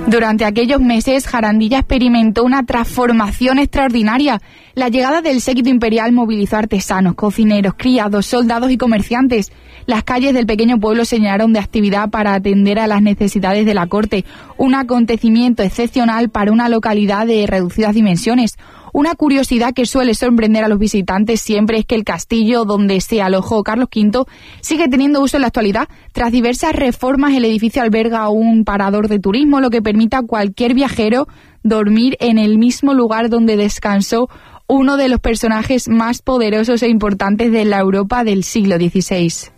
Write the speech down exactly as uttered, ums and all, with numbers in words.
Durante aquellos meses, Jarandilla experimentó una transformación extraordinaria. La llegada del séquito imperial movilizó artesanos, cocineros, criados, soldados y comerciantes. Las calles del pequeño pueblo se llenaron de actividad para atender a las necesidades de la corte, un acontecimiento excepcional para una localidad de reducidas dimensiones. Una curiosidad que suele sorprender a los visitantes siempre es que el castillo donde se alojó Carlos quinto sigue teniendo uso en la actualidad. Tras diversas reformas, el edificio alberga un parador de turismo, lo que permite a cualquier viajero dormir en el mismo lugar donde descansó uno de los personajes más poderosos e importantes de la Europa del siglo dieciséis.